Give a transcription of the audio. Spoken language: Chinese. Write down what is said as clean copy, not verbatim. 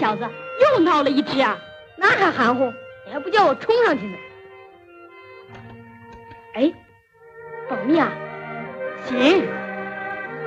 小子又闹了一只啊！ 那还含糊？你还不叫我冲上去呢？哎，保密啊！ 行。